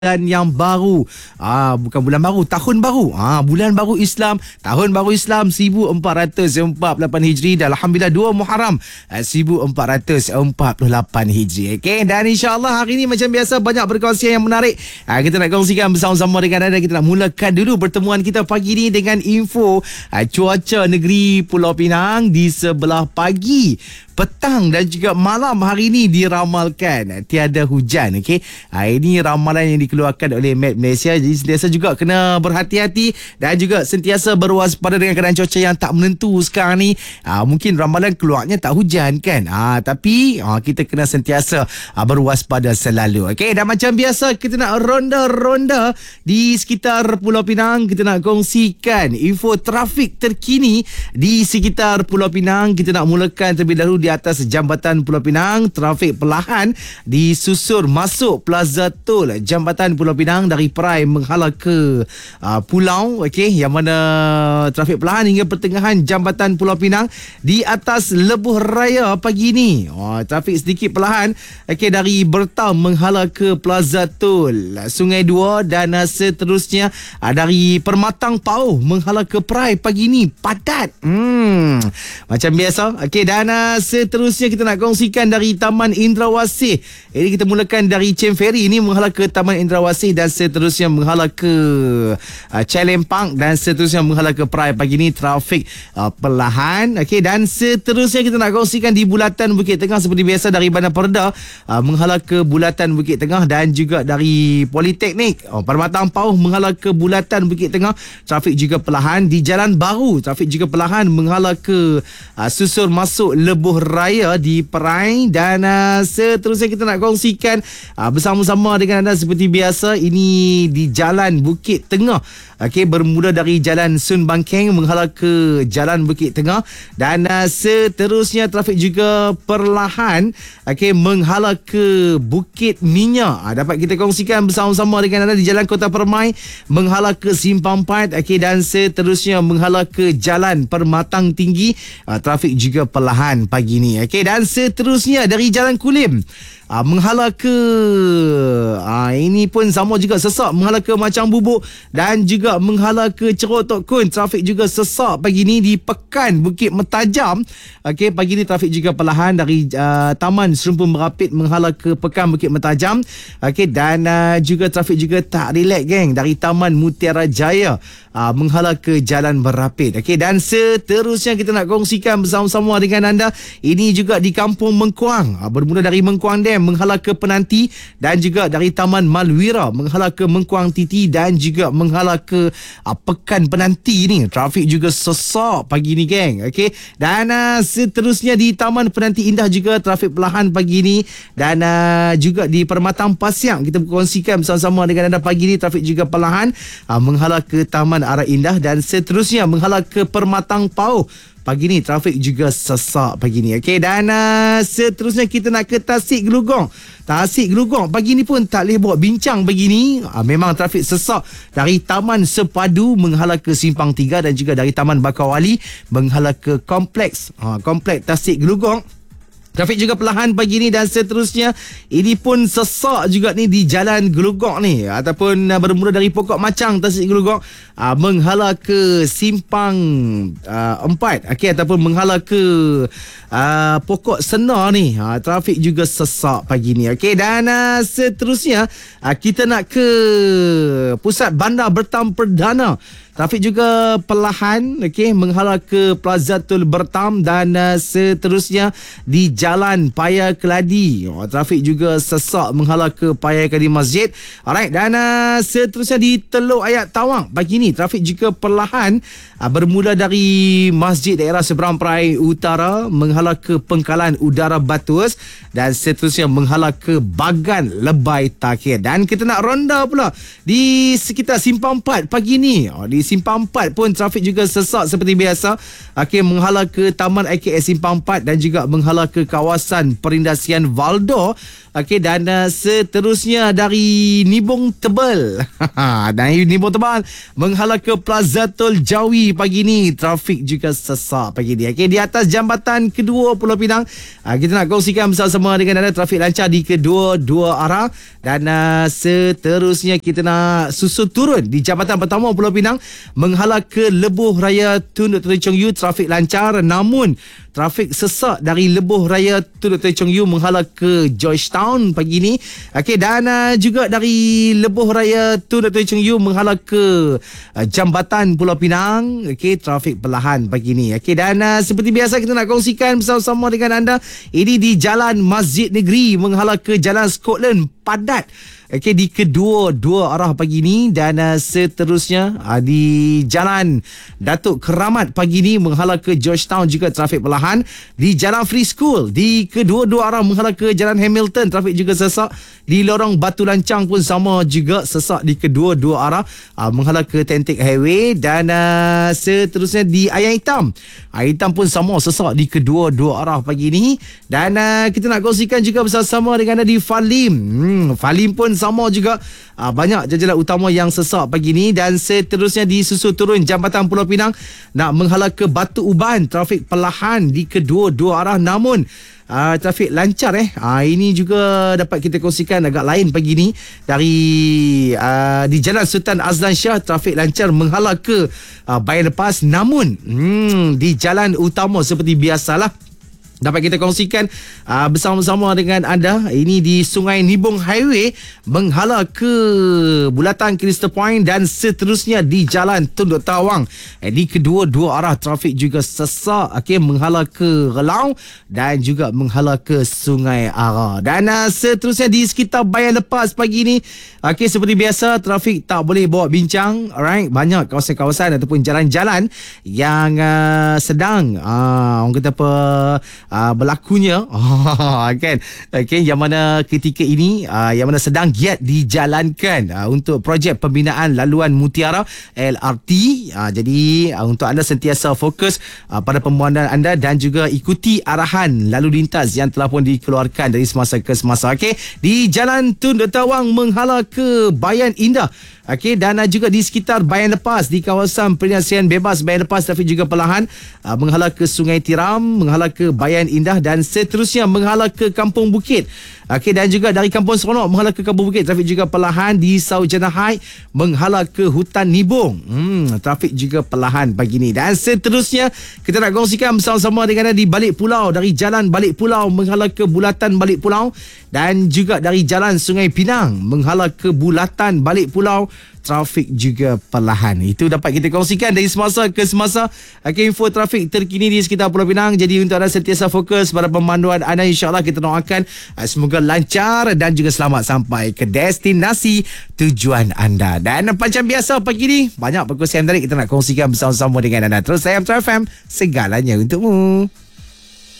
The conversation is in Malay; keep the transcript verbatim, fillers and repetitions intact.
bulan yang baru. Ah, bukan bulan baru, tahun baru. Ah, bulan baru Islam, tahun baru Islam seribu empat ratus empat puluh lapan Hijri dan alhamdulillah dua Muharram seribu empat ratus empat puluh lapan Hijri. Okey, dan insya-Allah hari ini macam biasa banyak perkongsian yang menarik. Ah, kita nak kongsikan bersama-sama dengan anda. Kita nak mulakan dulu pertemuan kita pagi ini dengan info ah, cuaca negeri Pulau Pinang di sebelah pagi, petang dan juga malam hari ini diramalkan tiada hujan. Okey, ha, ini ramalan yang dikeluarkan oleh Met Malaysia. Jadi sentiasa juga kena berhati-hati dan juga sentiasa berwaspada dengan keadaan cuaca yang tak menentu sekarang ni. Ha, mungkin ramalan keluarnya tak hujan kan, ha, tapi ha, kita kena sentiasa ha, berwaspada selalu. Okey, dan macam biasa kita nak ronda-ronda di sekitar Pulau Pinang. Kita nak kongsikan info trafik terkini di sekitar Pulau Pinang. Kita nak mulakan terlebih dahulu di atas Jambatan Pulau Pinang. Trafik perlahan disusur masuk Plaza Tol Jambatan Pulau Pinang dari Perai menghala ke uh, Pulau, okey, yang mana trafik perlahan hingga pertengahan Jambatan Pulau Pinang. Di atas Lebuh Raya pagi ni, oh, trafik sedikit perlahan, okey, dari Bertam menghala ke Plaza Tol Sungai Dua dan uh, seterusnya uh, dari Permatang Pauh menghala ke Perai pagi ni padat. Hmm, macam biasa. Okey, dan uh, seterusnya kita nak kongsikan dari Taman Indrawasih. Ini kita mulakan dari Chem Ferry ini menghala ke Taman Indrawasih dan seterusnya menghala ke uh, Calempang dan seterusnya menghala ke Perai pagi ni trafik uh, perlahan. Okey, dan seterusnya kita nak kongsikan di Bulatan Bukit Tengah seperti biasa dari Bandar Perda uh, menghala ke Bulatan Bukit Tengah dan juga dari Politeknik oh, Permatang Pauh menghala ke Bulatan Bukit Tengah trafik juga perlahan. Di Jalan Baru trafik juga perlahan menghala ke uh, susur masuk Lebuh Raya di Perai dan uh, seterusnya kita nak kongsikan uh, bersama-sama dengan anda seperti biasa. Ini di Jalan Bukit Tengah, okey, bermula dari Jalan Sun Bangkeng menghala ke Jalan Bukit Tengah dan uh, seterusnya trafik juga perlahan, okey, menghala ke Bukit Minyak. Uh, dapat kita kongsikan bersama-sama dengan anda di Jalan Kota Permai menghala ke Simpang Empat, okey, dan seterusnya menghala ke Jalan Permatang Tinggi. Uh, trafik juga perlahan pagi ni. Okey, dan seterusnya dari Jalan Kulim uh, menghala ke uh, ini pun sama juga sesak menghala ke Macang Bubuk dan juga menghala ke Ceruk Tok Kun. Trafik juga sesak pagi ni di Pekan Bukit Metajam. Okey, pagi ni trafik juga perlahan dari uh, Taman Serumpun Merapit menghala ke Pekan Bukit Metajam. Okey, dan uh, juga trafik juga tak relax geng dari Taman Mutiara Jaya uh, menghala ke Jalan Berapit. Okey, dan seterusnya kita nak kongsikan bersama-sama dengan anda. Ini juga di Kampung Mengkuang, uh, bermula dari Mengkuang Dam menghala ke Penanti dan juga dari Taman Malwira menghala ke Mengkuang Titi dan juga menghala ke uh, Pekan Penanti ni. Trafik juga sesak pagi ni geng. Okey, dan uh, seterusnya di Taman Penanti Indah juga trafik perlahan pagi ni dan uh, juga di Permatang Pasiang kita berkongsikan bersama-sama dengan anda pagi ni trafik juga perlahan uh, menghala ke Taman Arah Indah dan seterusnya menghala ke Permatang Pauh. Pagi ni trafik juga sesak pagi ni. Okey, dan uh, seterusnya kita nak ke Tasik Gelugong. Tasik Gelugong pagi ni pun tak boleh buat bincang pagi ni. Uh, memang trafik sesak dari Taman Sepadu menghala ke Simpang Tiga dan juga dari Taman Bakawali menghala ke Kompleks uh, Kompleks Tasik Gelugong. Trafik juga perlahan pagi ni dan seterusnya ini pun sesak juga ni di Jalan Gelugong ni ataupun uh, bermula dari Pokok Macang Tasik Gelugong uh, menghala ke Simpang uh, Empat, okey, ataupun menghala ke uh, Pokok Senar ni. Uh, trafik juga sesak pagi ni. Okey, dan uh, seterusnya uh, kita nak ke Pusat Bandar Bertam Perdana. Trafik juga perlahan, okey, menghala ke Plaza Tol Bertam dan uh, seterusnya di Jalan Paya Keladi. Oh, trafik juga sesak menghala ke Paya Keladi Masjid. Alright, dan uh, seterusnya di Teluk Ayak Tawang pagi ni trafik juga perlahan uh, bermula dari Masjid daerah Seberang Perai Utara menghala ke Pengkalan Udara Batuas dan seterusnya menghala ke Bagan Lebai Takhir. Dan kita nak ronda pula di sekitar Simpang Empat pagi ni. Oh, di Simpang Empat pun trafik juga sesak seperti biasa. Okey, menghala ke Taman I K S Simpang Empat dan juga menghala ke kawasan perindasian Valdo. Okey, dan uh, seterusnya dari Nibong Tebal. Dan Nibong Tebal menghala ke Plaza Tol Jawi pagi ni. Trafik juga sesak pagi ni. Okey, di atas jambatan kedua Pulau Pinang, uh, kita nak kongsikan bersama-sama dengan anda trafik lancar di kedua-dua arah. Dan uh, seterusnya kita nak susun turun di jambatan pertama Pulau Pinang menghala ke Lebuh Raya Tun Doktor Chong Yu. Trafik lancar, namun trafik sesak dari Lebuh Raya Tun Doktor Chong Yu menghala ke Georgetown pagi ni. Okey, dan uh, juga dari Lebuh Raya Tun Doktor Chong Yu menghala ke uh, Jambatan Pulau Pinang. Okey, trafik perlahan pagi ni. Okey, dan uh, seperti biasa kita nak kongsikan bersama-sama dengan anda, ini di Jalan Masjid Negeri menghala ke Jalan Scotland padat. Okey, di kedua-dua arah pagi ni. Dan uh, seterusnya uh, di Jalan Datuk Keramat pagi ni menghala ke Georgetown juga trafik perlahan. Di Jalan Free School di kedua-dua arah menghala ke Jalan Hamilton, trafik juga sesak. Di Lorong Batu Lancang pun sama juga sesak di kedua-dua arah uh, menghala ke Tentik Highway. Dan uh, seterusnya di Ayam Hitam, Ayam Hitam pun sama sesak di kedua-dua arah pagi ni. Dan uh, kita nak kongsikan juga bersama dengan anda di Falim. Hmm, Falim pun sama juga, uh, banyak jalan utama yang sesak pagi ni. Dan seterusnya di susul turun Jambatan Pulau Pinang nak menghala ke Batu Uban, trafik perlahan di kedua-dua arah, namun Uh, trafik lancar eh. Uh, ini juga dapat kita kongsikan agak lain pagi ni. Dari uh, di Jalan Sultan Azlan Shah, trafik lancar menghala ke uh, Bayan Lepas, namun hmm, di jalan utama seperti biasalah dapat kita kongsikan uh, bersama-sama dengan anda. Ini di Sungai Nibong Highway menghala ke Bulatan Crystal Point, dan seterusnya di Jalan Tun Doktor Awang. Eh, di kedua-dua arah trafik juga sesak. Okay, menghala ke Relau dan juga menghala ke Sungai Ara. Dan uh, seterusnya di sekitar Bayan Lepas pagi ni, okay, seperti biasa trafik tak boleh bawa bincang. Alright, banyak kawasan-kawasan ataupun jalan-jalan yang uh, sedang uh, orang kata apa Uh, berlakunya oh, kan, okay, yang mana ketika ini uh, yang mana sedang giat dijalankan uh, untuk projek pembinaan laluan Mutiara L R T. uh, jadi uh, untuk anda sentiasa fokus uh, pada pembuatan anda dan juga ikuti arahan lalu lintas yang telah pun dikeluarkan dari semasa ke semasa. Okay, di Jalan Tun Doktor Awang menghala ke Bayan Indah. Okey, dan uh, juga di sekitar Bayan Lepas, di kawasan perniagaan bebas Bayan Lepas, trafik juga perlahan uh, menghala ke Sungai Tiram, menghala ke Bayan Indah, dan seterusnya menghala ke Kampung Bukit. Okey, dan juga dari Kampung Seronok menghala ke Kampung Bukit, trafik juga perlahan. Di Saujana High menghala ke Hutan Nibong, hmm, trafik juga perlahan pagi ni. Dan seterusnya kita nak kongsikan bersama-sama dengan anda di Balik Pulau, dari Jalan Balik Pulau menghala ke Bulatan Balik Pulau, dan juga dari Jalan Sungai Pinang menghala ke Bulatan Balik Pulau, trafik juga perlahan. Itu dapat kita kongsikan dari semasa ke semasa. Okay, info trafik terkini di sekitar Pulau Pinang. Jadi untuk anda sentiasa fokus pada pemanduan anda, insyaAllah kita doakan uh, semoga lancar dan juga selamat sampai ke destinasi tujuan anda. Dan macam biasa pagi ni banyak perkongsian menarik kita nak kongsikan bersama-sama dengan anda. Terus saya Metro F M, segalanya untukmu.